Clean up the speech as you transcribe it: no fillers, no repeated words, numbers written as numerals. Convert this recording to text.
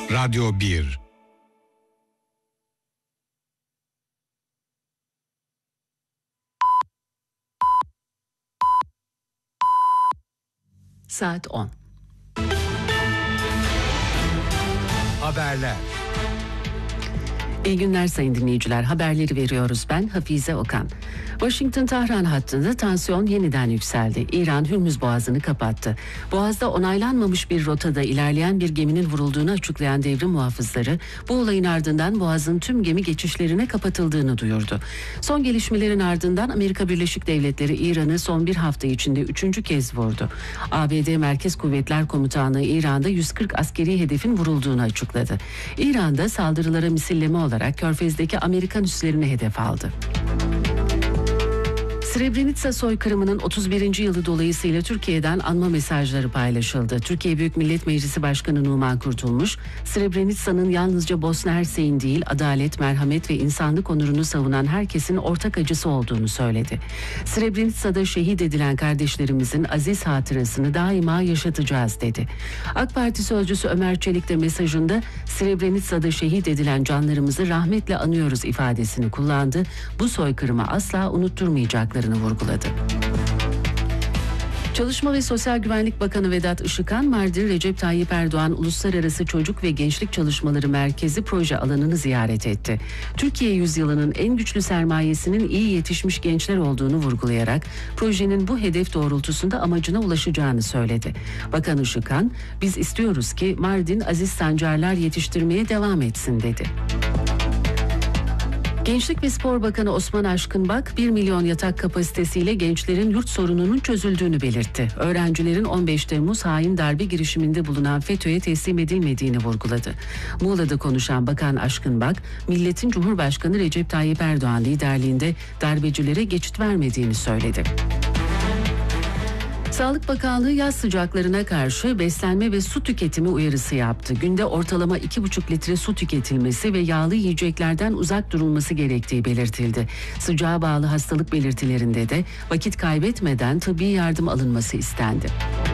Radyo 1. Saat 10. Haberler. İyi günler sayın dinleyiciler. Haberleri veriyoruz. Ben Hafize Okan. Washington-Tahran hattında tansiyon yeniden yükseldi. İran Hürmüz Boğazı'nı kapattı. Boğaz'da onaylanmamış bir rotada ilerleyen bir geminin vurulduğunu açıklayan devrim muhafızları bu olayın ardından Boğaz'ın tüm gemi geçişlerine kapatıldığını duyurdu. Son gelişmelerin ardından Amerika Birleşik Devletleri İran'ı son bir hafta içinde 3. kez vurdu. ABD Merkez Kuvvetler Komutanlığı İran'da 140 askeri hedefin vurulduğunu açıkladı. İran'da saldırılara misilleme olarak Körfez'deki Amerikan üslerini hedef aldı. Srebrenica soykırımının 31. yılı dolayısıyla Türkiye'den anma mesajları paylaşıldı. Türkiye Büyük Millet Meclisi Başkanı Numan Kurtulmuş, Srebrenica'nın yalnızca Bosna Hersek'in değil, adalet, merhamet ve insanlık onurunu savunan herkesin ortak acısı olduğunu söyledi. Srebrenica'da şehit edilen kardeşlerimizin aziz hatırasını daima yaşatacağız dedi. AK Parti sözcüsü Ömer Çelik de mesajında Srebrenica'da şehit edilen canlarımızı rahmetle anıyoruz ifadesini kullandı. Bu soykırımı asla unutturmayacaklarını vurguladı. Çalışma ve Sosyal Güvenlik Bakanı Vedat Işıkhan, Mardin Recep Tayyip Erdoğan Uluslararası Çocuk ve Gençlik Çalışmaları Merkezi proje alanını ziyaret etti. Türkiye yüzyılının en güçlü sermayesinin iyi yetişmiş gençler olduğunu vurgulayarak projenin bu hedef doğrultusunda amacına ulaşacağını söyledi. Bakan Işıkhan, "Biz istiyoruz ki Mardin aziz sancarlar yetiştirmeye devam etsin" dedi. Gençlik ve Spor Bakanı Osman Aşkınbak, 1 milyon yatak kapasitesiyle gençlerin yurt sorununun çözüldüğünü belirtti. Öğrencilerin 15 Temmuz hain darbe girişiminde bulunan FETÖ'ye teslim edilmediğini vurguladı. Muğla'da konuşan Bakan Aşkınbak, milletin Cumhurbaşkanı Recep Tayyip Erdoğan liderliğinde darbecilere geçit vermediğini söyledi. Sağlık Bakanlığı yaz sıcaklarına karşı beslenme ve su tüketimi uyarısı yaptı. Günde ortalama 2,5 litre su tüketilmesi ve yağlı yiyeceklerden uzak durulması gerektiği belirtildi. Sıcağa bağlı hastalık belirtilerinde de vakit kaybetmeden tıbbi yardım alınması istendi.